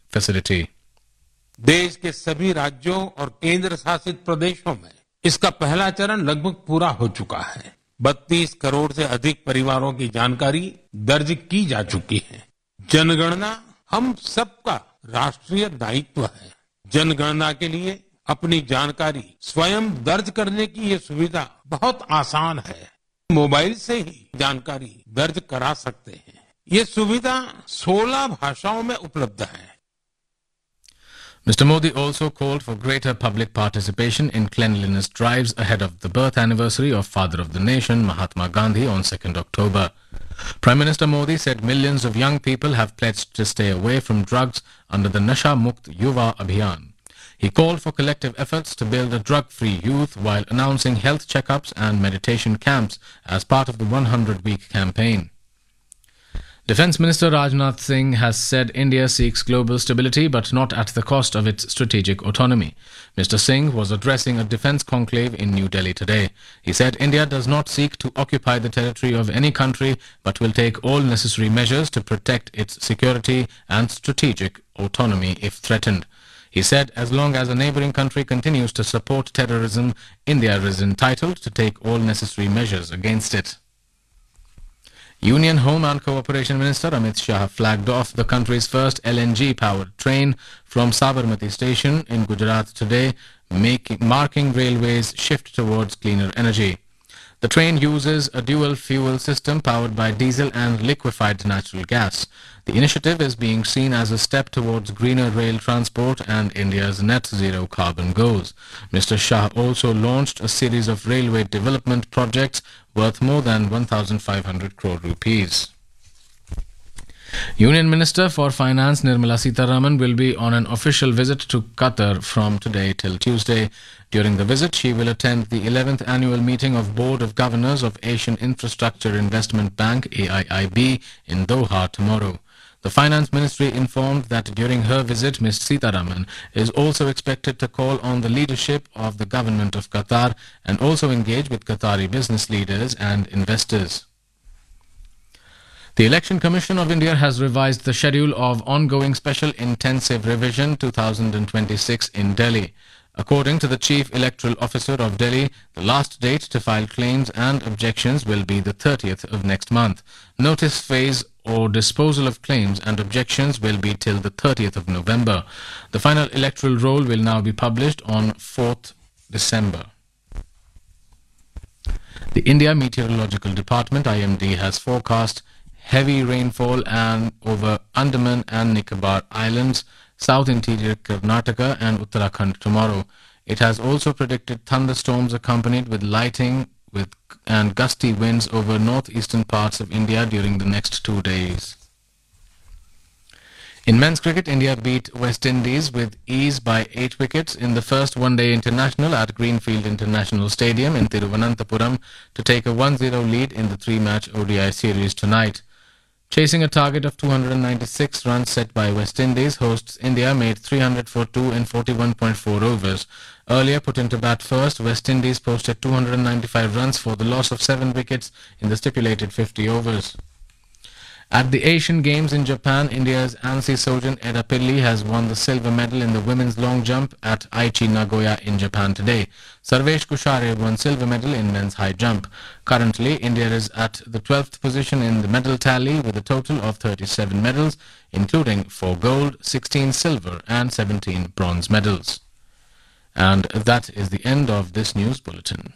facility. देश के सभी राज्यों और केंद्र शासित प्रदेशों में इसका पहला चरण लगभग पूरा हो चुका है। 32 करोड़ से अधिक परिवारों की जानकारी दर्ज की जा चुकी है। जनगणना हम सबका राष्ट्रीय दायित्व है। जनगणना के लिए अपनी जानकारी स्वयं दर्ज करने की ये सुविधा बहुत आसान है। मोबाइल से ही जानकारी दर्ज करा सकते हैं। ये सुविधा 16 भाषाओं में उपलब्ध है। Mr. Modi also called for greater public participation in cleanliness drives ahead of the birth anniversary of Father of the Nation, Mahatma Gandhi, on 2nd October. Prime Minister Modi said millions of young people have pledged to stay away from drugs under the Nasha Mukt Yuva Abhiyan. He called for collective efforts to build a drug-free youth while announcing health checkups and meditation camps as part of the 100-week campaign. Defence Minister Rajnath Singh has said India seeks global stability but not at the cost of its strategic autonomy. Mr. Singh was addressing a defence conclave in New Delhi today. He said India does not seek to occupy the territory of any country but will take all necessary measures to protect its security and strategic autonomy if threatened. He said as long as a neighbouring country continues to support terrorism, India is entitled to take all necessary measures against it. Union Home and Cooperation Minister Amit Shah flagged off the country's first LNG-powered train from Sabarmati station in Gujarat today, marking railways' shift towards cleaner energy. The train uses a dual-fuel system powered by diesel and liquefied natural gas. The initiative is being seen as a step towards greener rail transport and India's net-zero carbon goals. Mr. Shah also launched a series of railway development projects worth more than 1,500 crore rupees. Union Minister for Finance Nirmala Sitharaman will be on an official visit to Qatar from today till Tuesday. During the visit, she will attend the 11th annual meeting of Board of Governors of Asian Infrastructure Investment Bank AIIB in Doha tomorrow. The Finance Ministry informed that during her visit, Ms. Sitharaman is also expected to call on the leadership of the government of Qatar and also engage with Qatari business leaders and investors. The Election Commission of India has revised the schedule of ongoing Special Intensive Revision 2026 in Delhi. According to the Chief Electoral Officer of Delhi, the last date to file claims and objections will be the 30th of next month. Notice phase or disposal of claims and objections will be till the 30th of November. The final electoral roll will now be published on 4th December. The India Meteorological Department IMD has forecast heavy rainfall over Andaman and Nicobar Islands, South Interior Karnataka and Uttarakhand tomorrow. It has also predicted thunderstorms accompanied with lightning and gusty winds over northeastern parts of India during the next 2 days. In men's cricket, India beat West Indies with ease by 8 wickets in the first one-day international at Greenfield International Stadium in Thiruvananthapuram to take a 1-0 lead in the 3-match ODI series tonight. Chasing a target of 296 runs set by West Indies, hosts India made 300 for 2 in 41.4 overs. Earlier put into bat first, West Indies posted 295 runs for the loss of 7 wickets in the stipulated 50 overs. At the Asian Games in Japan, India's Ansi Sojan Edapilli has won the silver medal in the women's long jump at Aichi Nagoya in Japan today. Sarvesh Kushare won silver medal in men's high jump. Currently, India is at the 12th position in the medal tally with a total of 37 medals, including 4 gold, 16 silver and 17 bronze medals. And that is the end of this news bulletin.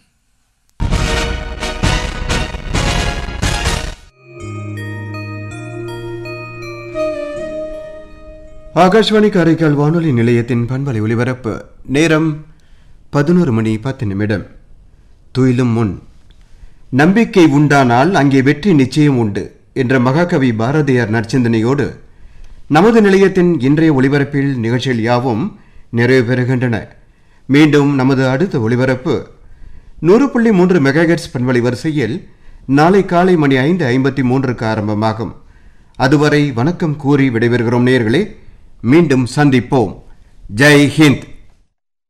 Akashvani Karaikal வானொலி நிலையத்தின் பண்பலை ஒலிபரப்பு நேரம் 11:10 துயிலும் முன் நம்பிக்கை உண்டானால் அங்கே வெற்றி நிச்சயம் உண்டு என்ற மகாகவி பாரதியார் நற்சிந்தனையோடு நமது நிலையத்தின் இன்றைய ஒலிபரப்பில் நிகழ்ச்சிகள் யாவும் நிறைவு பெறுகின்றன. மீண்டும் நமது அடுத்த ஒலிபரப்பு 100.3 மெகாஹெர்ட்ஸ் பண்பலை வரிசையில் நாளை காலை மணி 5:53 ஆரம்பமாகும். அதுவரை வணக்கம் கூறி விடைபெறுகிறோம் நேயர்களே. மீண்டும் சந்திப்போம். ஜெய் ஹிந்த்.